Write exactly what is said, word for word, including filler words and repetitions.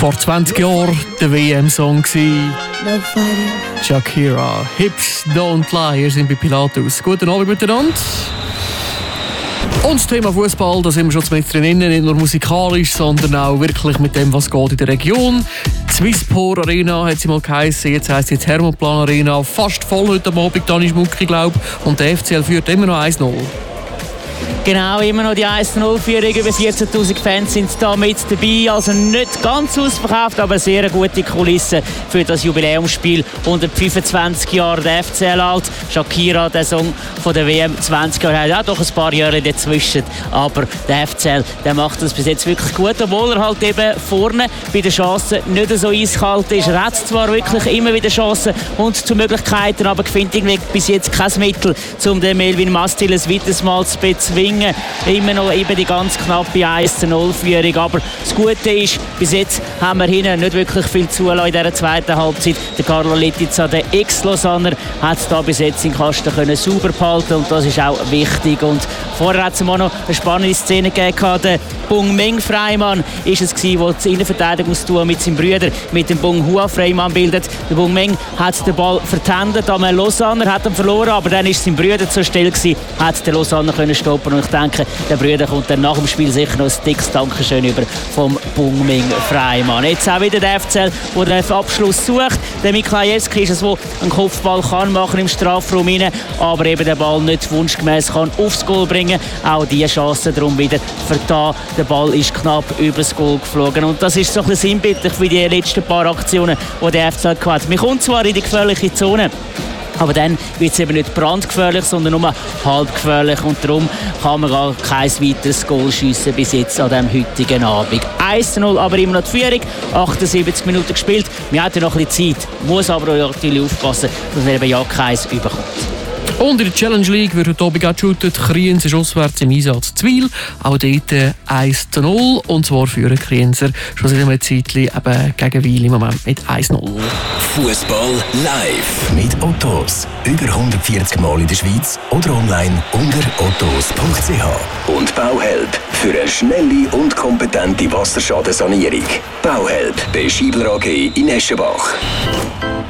Vor zwanzig Jahren der W M-Song war Shakira, Hips Don't Lie. Wir sind bei Pilatus. Guten Abend miteinander. Und das Thema Fußball, da sind wir schon mit drin, nicht nur musikalisch, sondern auch wirklich mit dem, was geht in der Region. Die Swisspor Arena hat sie mal geheissen, jetzt heisst sie Thermoplan Arena. Fast voll heute Abend, Dani Schmucki, glaube ich. Und der F C L führt immer noch eins null. Genau, immer noch die eins null Führung. Über vierzehntausend Fans sind da mit dabei. Also nicht ganz ausverkauft, aber sehr eine gute Kulisse für das Jubiläumsspiel. hundertfünfundzwanzig Jahre der F C L alt. Shakira, der Song von der W M zwanzig Jahre, hat ja doch ein paar Jahre dazwischen. Aber der F C L, der macht das bis jetzt wirklich gut, obwohl er halt eben vorne bei den Chancen nicht so eiskalt ist. Er hat zwar wirklich immer wieder Chancen und zu Möglichkeiten, aber findet irgendwie bis jetzt kein Mittel, um den Melvin Mastil ein weiteres Mal zu bezwingen. Immer noch eben die ganz knappe eins zu null Führung. Aber das Gute ist, bis jetzt haben wir hinten nicht wirklich viel zulassen in dieser zweiten Halbzeit. Der Carlo Letizia, der Ex-Lausanner, hat es da bis jetzt in Kasten können sauber behalten und das ist auch wichtig. Und vorher hat es auch noch eine spannende Szene gegeben. Der Bung Meng Freimann ist es gewesen, der die Innenverteidigungsduo mit seinem Bruder, mit dem Bung Hua Freimann bildet. Der Bung Meng hat den Ball vertendet am Lausanner, hat ihn verloren, aber dann ist sein Bruder zur Stelle gewesen, hat den Lausanner können stoppen. Und ich denke, der Bruder kommt dann nach dem Spiel sicher noch ein dickes Dankeschön über vom Bung Meng Freimann. Jetzt auch wieder der F C L, der den Abschluss sucht. Der Miklajewski ist es, der einen Kopfball kann machen im Strafraum rein, aber eben den Ball nicht wunschgemäß kann aufs Goal bringen. Auch diese Chance darum wieder vertan. Der Ball ist knapp übers Goal geflogen. Und das ist so ein bisschen sinnbildlich wie die letzten paar Aktionen, die der F C L hatte. Man kommt zwar in die gefährliche Zone, aber dann wird es eben nicht brandgefährlich, sondern nur halbgefährlich. Und darum kann man gar kein weiteres Goal schiessen bis jetzt an diesem heutigen Abend. eins zu null, aber immer noch die Führung. achtundsiebzig Minuten gespielt. Wir hatten noch ein bisschen Zeit, muss aber natürlich aufpassen, dass man eben ja keins überkommt. Und in der Challenge League wird heute Abend auch geshootet. Kriens ist auswärts im Einsatz Zwil. Auch dort eins zu null. Und zwar führen Krienser schon seit einem Zeitchen eben gegen Wil im Moment mit eins zu null. Fußball live mit Ottos. Über hundertvierzig Mal in der Schweiz oder online unter ottos punkt c h. Und Bauhelp für eine schnelle und kompetente Wasserschadensanierung. Bauhelp bei Schiebler A G in Eschenbach.